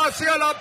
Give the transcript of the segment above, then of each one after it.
Gimnasia La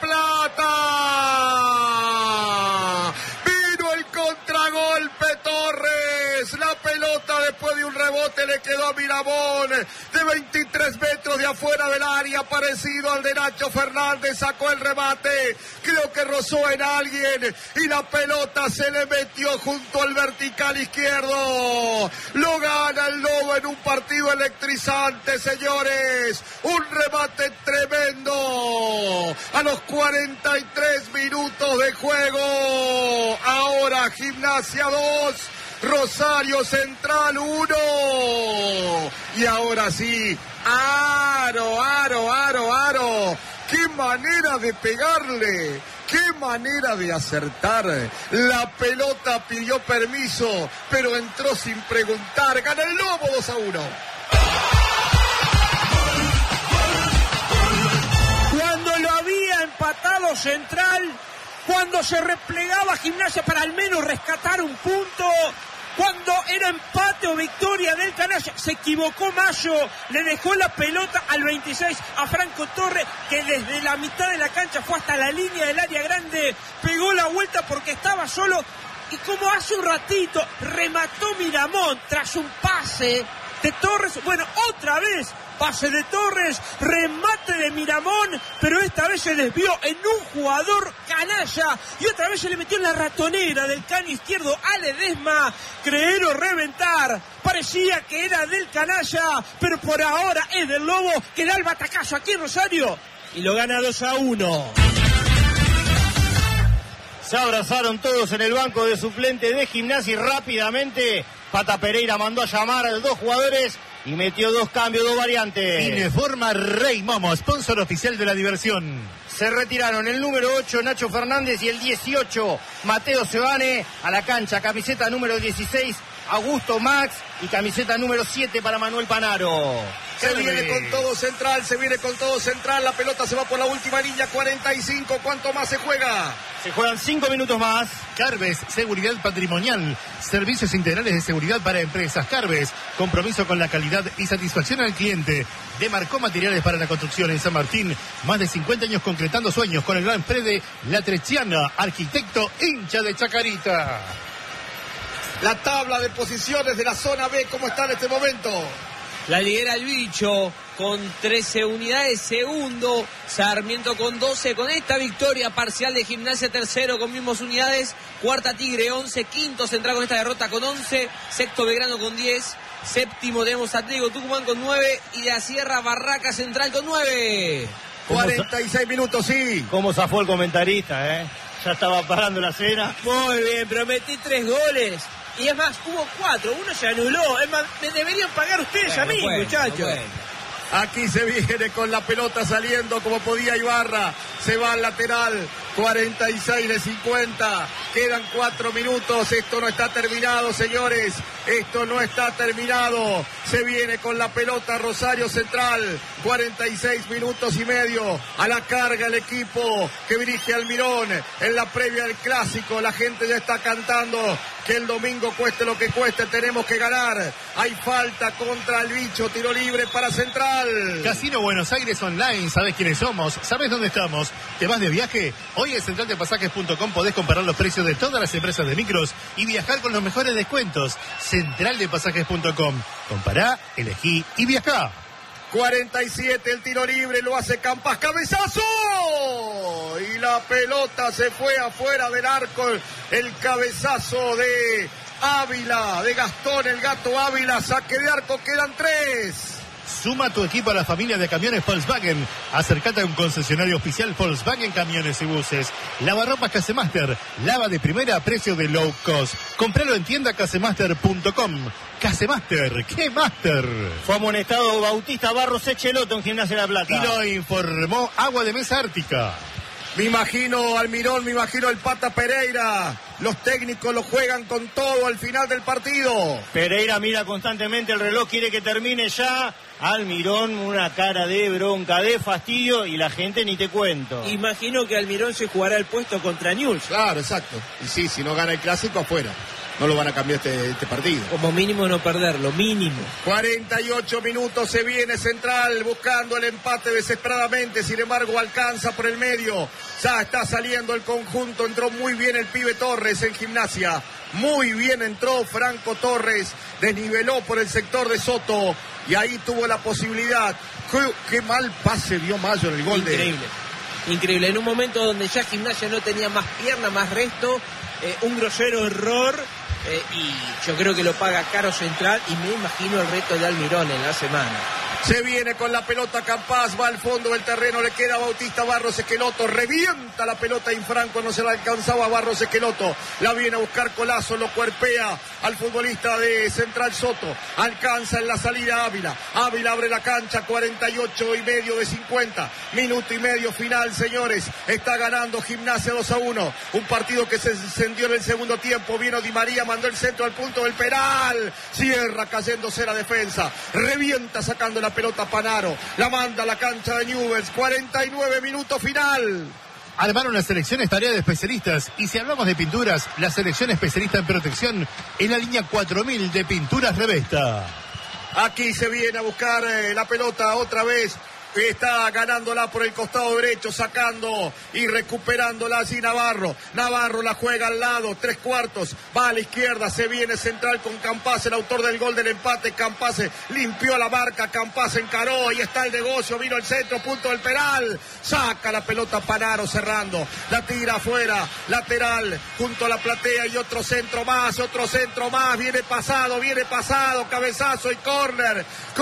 Plata. Vino el contragolpe Torres. La pelota después de un rebote le quedó a Miramón de 23 metros de afuera del área, parecido al de Nacho Fernández. Sacó el remate, creo que rozó en alguien y la pelota se le metió junto al vertical izquierdo. Lo gana el Lobo en un partido electrizante, señores. Un remate tremendo a los 43 minutos de juego. Ahora Gimnasia 2, Rosario Central 1. Y ahora sí, aro. Qué manera de pegarle, qué manera de acertar. La pelota pidió permiso, pero entró sin preguntar. Gana el Lobo 2-1. Cuando lo había empatado Central, cuando se replegaba Gimnasia para al menos rescatar un punto, cuando era empate o victoria del Canalla, se equivocó Mayo, le dejó la pelota al 26 a Franco Torres, que desde la mitad de la cancha fue hasta la línea del área grande, pegó la vuelta porque estaba solo, y como hace un ratito remató Miramón tras un pase de Torres, bueno, otra vez pase de Torres, remate de Miramón, pero esta vez se desvió en un jugador canalla y otra vez se le metió en la ratonera del caño izquierdo a Ledesma. Creer o reventar, parecía que era del canalla, pero por ahora es del Lobo, que da el batacazo aquí en Rosario y lo gana 2-1. Se abrazaron todos en el banco de suplente de Gimnasia y rápidamente Pata Pereira mandó a llamar a los dos jugadores y metió dos cambios, dos variantes. Ineforma Rey Momo, sponsor oficial de la diversión. Se retiraron el número 8 Nacho Fernández y el 18 Mateo Sebane a la cancha. Camiseta número 16 Augusto Max y camiseta número 7 para Manuel Panaro. Se viene con todo Central, la pelota se va por la última línea, 45, ¿cuánto más se juega? Se juegan 5 minutos más. Carves, seguridad patrimonial, servicios integrales de seguridad para empresas. Carves, compromiso con la calidad y satisfacción al cliente. Demarcó materiales para la construcción en San Martín, más de 50 años concretando sueños con el gran Fede Latrechiana, arquitecto hincha de Chacarita. La tabla de posiciones de la zona B, ¿cómo está en este momento? La lidera el Bicho con 13 unidades, segundo Sarmiento con 12, con esta victoria parcial de Gimnasia, tercero con mismas unidades, cuarta Tigre 11, quinto Central con esta derrota con 11, sexto Belgrano con 10, séptimo tenemos Atlético Tucumán con 9 y la Sierra Barraca Central con 9. 46 minutos, sí. ¿Cómo zafó el comentarista, Ya estaba parando la cena. Muy bien, pero metí 3 goles. Y es más, hubo 4, uno se anuló. Es más, me deberían pagar ustedes a mí, muchachos. Aquí se viene con la pelota saliendo como podía Ibarra. Se va al lateral, 46 de 50. Quedan 4 minutos. Esto no está terminado, señores. Esto no está terminado. Se viene con la pelota Rosario Central. 46 minutos y medio. A la carga el equipo que dirige Almirón. En la previa del clásico, la gente ya está cantando que el domingo cueste lo que cueste, tenemos que ganar. Hay falta contra el Bicho, tiro libre para Central. Casino Buenos Aires Online, ¿sabes quiénes somos? ¿Sabes dónde estamos? ¿Te vas de viaje? Hoy en centraldepasajes.com podés comparar los precios de todas las empresas de micros y viajar con los mejores descuentos. Centraldepasajes.com. Compará, elegí y viajá. 47, el tiro libre, lo hace Campas, cabezazo. Y la pelota se fue afuera del arco. El cabezazo de Ávila, de Gastón, el Gato Ávila, saque de arco, quedan 3. Suma tu equipo a la familia de camiones Volkswagen. Acércate a un concesionario oficial Volkswagen Camiones y Buses. Lavarropas Casemaster. Lava de primera a precio de low cost. Compralo en tienda casemaster.com. Casemaster, ¿qué master? Fue amonestado Bautista Barros Echeloto en Gimnasia de La Plata. Y lo informó Agua de Mesa Ártica. Me imagino Almirón, me imagino el Pata Pereira. Los técnicos lo juegan con todo al final del partido. Pereira mira constantemente el reloj, quiere que termine ya. Almirón, una cara de bronca, de fastidio, y la gente ni te cuento. Imagino que Almirón se jugará el puesto contra Newell's. Claro, exacto. Y sí, si no gana el clásico, afuera. no lo van a cambiar este partido. Como mínimo no perderlo, mínimo. 48 minutos, se viene Central buscando el empate desesperadamente, sin embargo alcanza por el medio, ya está saliendo el conjunto, entró muy bien el pibe Torres en Gimnasia, muy bien entró Franco Torres, desniveló por el sector de Soto y ahí tuvo la posibilidad. Qué mal pase dio Mayo en el gol. Increíble, en un momento donde ya Gimnasia no tenía más pierna, más resto, un grosero error. Y yo creo que lo paga caro Central y me imagino el reto de Almirón en la semana. Se viene con la pelota Campás, va al fondo del terreno, le queda Bautista Barros Esqueloto, revienta la pelota Infranco, no se la alcanzaba Barros Esqueloto, la viene a buscar Colazo, lo cuerpea al futbolista de Central Soto, alcanza en la salida Ávila abre la cancha, 48:30 de 50, minuto y medio final, señores, está ganando Gimnasia 2-1, un partido que se encendió en el segundo tiempo, vino Di María, mandó el centro al punto del penal, cierra cayéndose la defensa, revienta sacando la pelota Panaro, la manda a la cancha de Newell's, 49 minutos final. Armaron las selecciones tarea de especialistas y si hablamos de pinturas, la selección especialista en protección en la línea 4000 de Pinturas Revesta. Aquí se viene a buscar la pelota otra vez. Está ganándola por el costado derecho, sacando y recuperándola allí Navarro la juega al lado, 3/4, va a la izquierda, se viene Central con Campás, el autor del gol del empate. Campás limpió la marca, Campás encaró, y está el negocio, vino el centro, punto del penal, saca la pelota Panaro cerrando, la tira afuera, lateral, junto a la platea, y otro centro más, viene pasado, cabezazo y córner,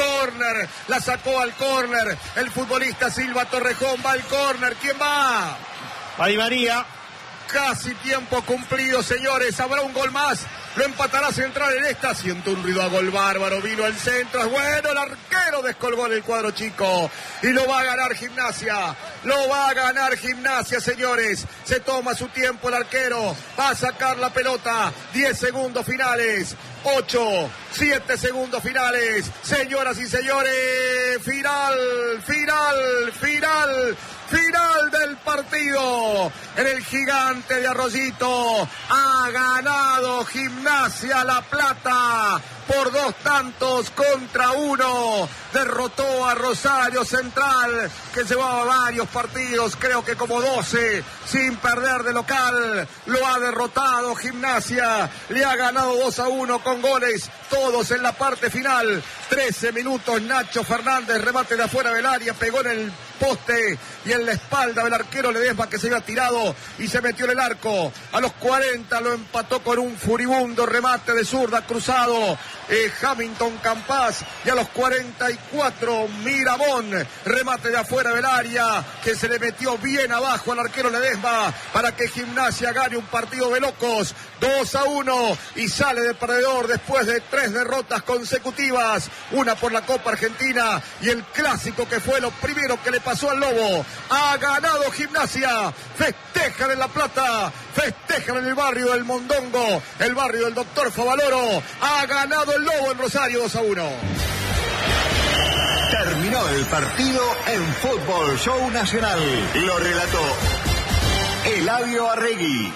la sacó al córner, el futbolista Silva Torrejón va al córner. ¿Quién va? Va Di María. Casi tiempo cumplido, señores. Habrá un gol más. Lo empatará Central en esta. Siento un ruido a gol bárbaro. Vino el centro. Es bueno. El arquero descolgó en el cuadro chico. Y lo va a ganar Gimnasia. Señores. Se toma su tiempo el arquero. Va a sacar la pelota. 10 segundos finales. 8, 7 segundos finales. Señoras y señores. Final del partido en el Gigante de Arroyito. Ha ganado Gimnasia La Plata por 2-1. Derrotó a Rosario Central, que llevaba varios partidos, creo que como 12, sin perder de local. Lo ha derrotado Gimnasia, le ha ganado 2-1 con goles, todos en la parte final. 13 minutos, Nacho Fernández, remate de afuera del área, pegó en el poste y en la espalda del arquero Ledesma, que se había tirado y se metió en el arco. A los 40 lo empató con un furibundo remate de zurda cruzado Hamilton Campás, y a los 44 Miramón, remate de afuera del área que se le metió bien abajo al arquero Ledesma para que Gimnasia gane un partido de locos, 2-1, y sale de perdedor después de 3 derrotas consecutivas, una por la Copa Argentina y el clásico, que fue lo primero que le pasó al Lobo. Ha ganado Gimnasia, festejan en La Plata, festejan en el barrio del Mondongo, el barrio del Doctor Favaloro. Ha ganado el Lobo en Rosario 2-1. Terminó el partido en Fútbol Show Nacional. Lo relató Eladio Arregui.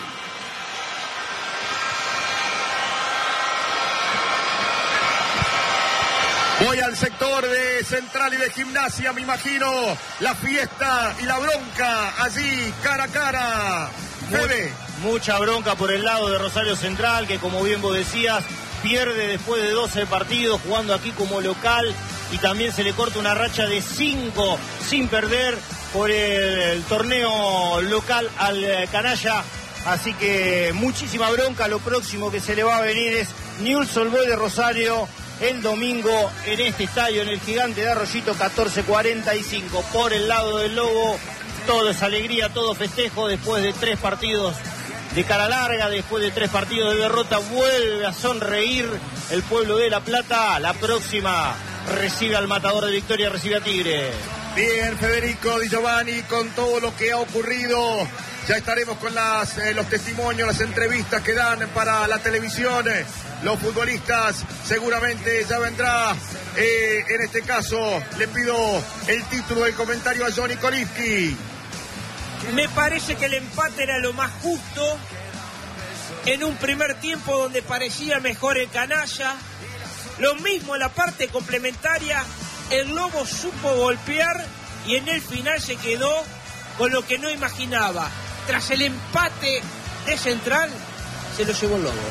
Voy al sector de Central y de Gimnasia, me imagino la fiesta y la bronca allí, cara a cara. Fede. Mucha bronca por el lado de Rosario Central, que como bien vos decías, pierde después de 12 partidos jugando aquí como local, y también se le corta una racha de 5 sin perder por el torneo local al canalla. Así que muchísima bronca. Lo próximo que se le va a venir es Newell's Old Boys de Rosario el domingo en este estadio, en el Gigante de Arroyito, 14:45. Por el lado del Lobo, todo es alegría, todo festejo. Después de 3 partidos de cara larga, después de 3 partidos de derrota, vuelve a sonreír el pueblo de La Plata. La próxima recibe al Matador de Victoria, recibe a Tigre. Bien, Federico Di Giovanni, con todo lo que ha ocurrido. Ya estaremos con los testimonios, las entrevistas que dan para la televisión. Los futbolistas seguramente ya vendrá. En este caso le pido el título del comentario a Johnny Kolivsky. Me parece que el empate era lo más justo. en un primer tiempo donde parecía mejor el canalla. Lo mismo en la parte complementaria, el Lobo supo golpear y en el final se quedó con lo que no imaginaba. Tras el empate de Central, se lo llevó el Lobo.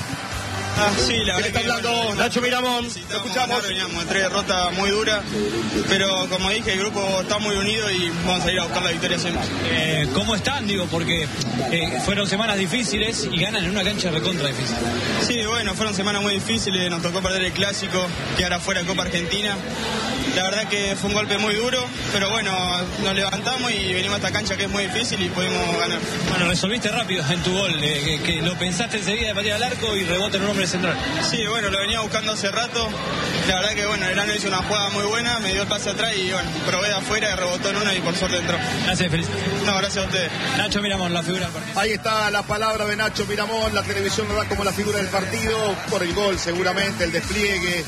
Sí, la verdad está hablando Nacho Miramón. Lo escuchamos. Veníamos de 3 derrotas muy duras, pero como dije, el grupo está muy unido y vamos a ir a buscar la victoria siempre. ¿Cómo están? Digo, porque fueron semanas difíciles y ganan en una cancha recontra difícil. Sí, bueno, fueron semanas muy difíciles, nos tocó perder el Clásico, quedar afuera de Copa Argentina. La verdad que fue un golpe muy duro, pero bueno, nos levantamos y venimos a esta cancha que es muy difícil y pudimos ganar. Bueno, resolviste rápido en tu gol, que lo pensaste enseguida de patear al arco y rebota en un hombre central. Sí, bueno, lo venía buscando hace rato. La verdad que bueno, el Elano hizo una jugada muy buena, me dio el pase atrás y bueno, probé de afuera, rebotó en una y por suerte entró. Gracias, feliz. No, gracias a ustedes. Nacho Miramón, la figura del partido. Ahí está la palabra de Nacho Miramón, la televisión lo da como la figura del partido, por el gol seguramente, el despliegue.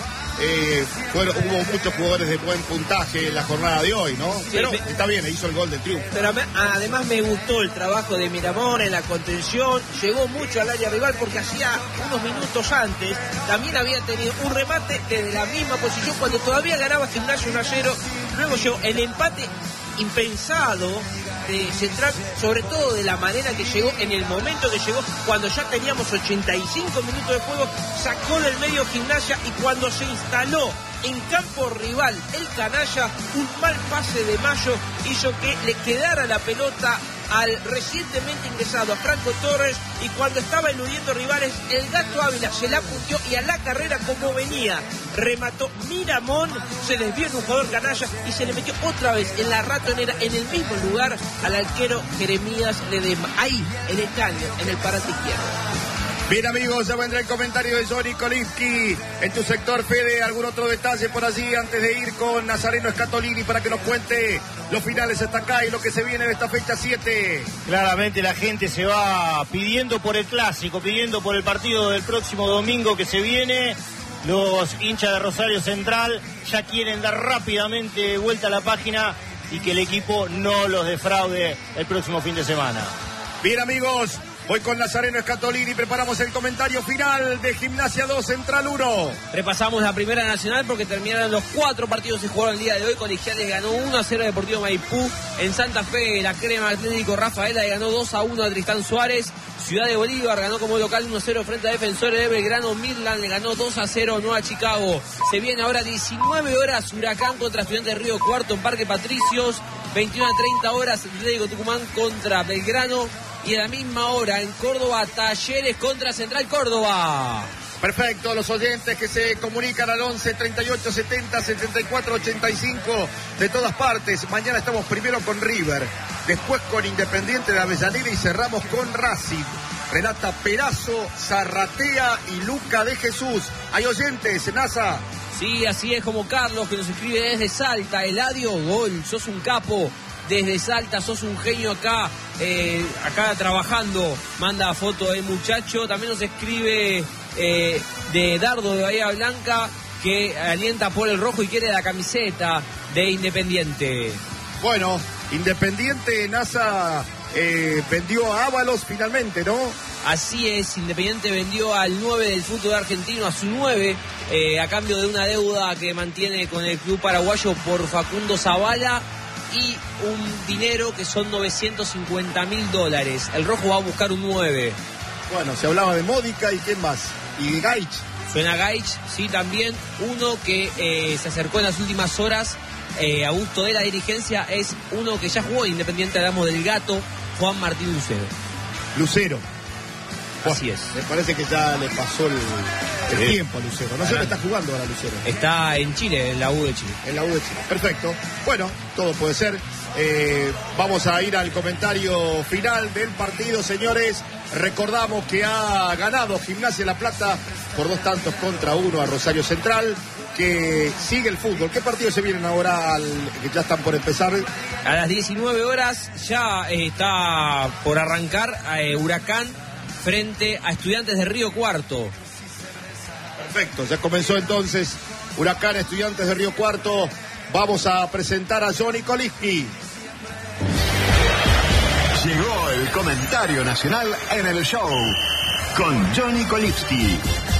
Hubo muchos jugadores de buen puntaje en la jornada de hoy, ¿no? Sí, pero está bien, hizo el gol del triunfo. Pero además me gustó el trabajo de Miramón en la contención, llegó mucho al área rival porque hacía unos minutos antes también había tenido un remate desde la misma posición cuando todavía ganaba Gimnasia 1-0, luego llegó el empate impensado de Central, sobre todo de la manera que llegó, en el momento que llegó, cuando ya teníamos 85 minutos de juego, sacó del medio Gimnasia y cuando se instaló en campo rival el canalla, un mal pase de Mayo hizo que le quedara la pelota al recientemente ingresado a Franco Torres y cuando estaba eludiendo rivales el Gato Ávila se la puntió y a la carrera como venía remató Miramón, se desvió en un jugador canalla y se le metió otra vez en la ratonera en el mismo lugar al arquero Jeremías Ledesma, ahí en el caño, en el parante izquierdo. Bien amigos, ya vendrá el comentario de Johnny Kolinski. En tu sector, Fede, ¿algún otro detalle por allí antes de ir con Nazareno Scatolini para que nos cuente los finales hasta acá y lo que se viene de esta fecha 7? Claramente la gente se va pidiendo por el Clásico, pidiendo por el partido del próximo domingo que se viene. Los hinchas de Rosario Central ya quieren dar rápidamente vuelta a la página y que el equipo no los defraude el próximo fin de semana. Bien amigos, voy con Nazareno Scatolini, preparamos el comentario final de Gimnasia 2, Central 1. Repasamos la Primera Nacional porque terminaron los 4 partidos que se jugaron el día de hoy. Colegiales ganó 1-0 a Deportivo Maipú. En Santa Fe, la Crema Atlético Rafaela le ganó 2-1 a Tristán Suárez. Ciudad de Bolívar ganó como local 1-0 frente a Defensores de Belgrano. Midland le ganó 2-0 Nueva Chicago. Se viene ahora 19 horas Huracán contra Estudiantes de Río Cuarto en Parque Patricios. 21 a 30 horas Atlético Tucumán contra Belgrano. Y a la misma hora en Córdoba, Talleres contra Central Córdoba. Perfecto, los oyentes que se comunican al 11 38 70 74 85 de todas partes. Mañana estamos primero con River, después con Independiente de Avellaneda y cerramos con Racing. Relata Perazo, Zarratea y Luca de Jesús. ¿Hay oyentes, NASA? Sí, así es, como Carlos que nos escribe desde Salta. Eladio, gol, sos un capo. Desde Salta, sos un genio acá trabajando. Manda foto del muchacho. También nos escribe de Dardo de Bahía Blanca que alienta por el rojo y quiere la camiseta de Independiente. Bueno, Independiente, NASA vendió a Ábalos finalmente, ¿no? Así es, Independiente vendió al 9 del fútbol argentino, a su 9, a cambio de una deuda que mantiene con el club paraguayo por Facundo Zavala y un dinero que son $950.000. El rojo va a buscar un 9. Bueno, se hablaba de Módica y ¿quién más? Y Gaich. Suena Gaich, sí, también. Uno que se acercó en las últimas horas a gusto de la dirigencia es uno que ya jugó Independiente, hablamos del Gato, Juan Martín Lucero. Lucero. Así es. Me parece que ya le pasó el tiempo a Lucero. No sé dónde está jugando ahora Lucero. Está en Chile, en la U de Chile. En la U de Chile. Perfecto. Bueno, todo puede ser. Vamos a ir al comentario final del partido, señores. Recordamos que ha ganado Gimnasia La Plata por 2-1 a Rosario Central, que sigue el fútbol. ¿Qué partidos se vienen ahora que ya están por empezar? A las 19 horas ya está por arrancar Huracán frente a Estudiantes de Río Cuarto. Perfecto, ya comenzó entonces Huracán, Estudiantes de Río Cuarto. Vamos a presentar a Johnny Kolinski. Llegó el comentario nacional en el show. con Johnny Kolipski.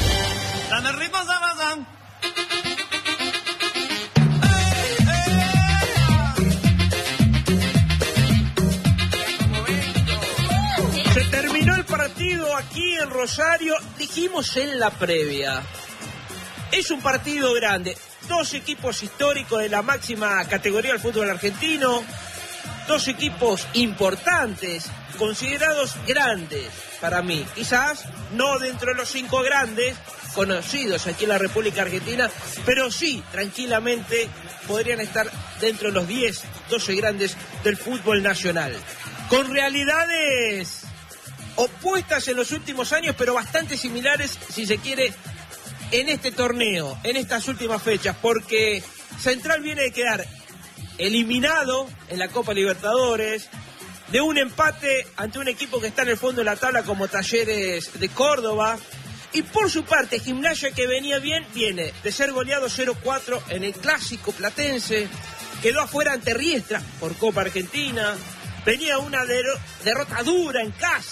Se terminó el partido aquí en Rosario, dijimos en la previa. Es un partido grande, dos equipos históricos de la máxima categoría del fútbol argentino, dos equipos importantes, considerados grandes para mí, quizás no dentro de los 5 grandes conocidos aquí en la República Argentina, pero sí, tranquilamente podrían estar dentro de los 10, 12 grandes del fútbol nacional, con realidades opuestas en los últimos años, pero bastante similares, si se quiere, en este torneo, en estas últimas fechas, porque Central viene de quedar eliminado en la Copa Libertadores, de un empate ante un equipo que está en el fondo de la tabla como Talleres de Córdoba, y por su parte Gimnasia, que venía bien, viene de ser goleado 0-4 en el clásico platense, quedó afuera ante Riestra por Copa Argentina, venía una derrota dura en casa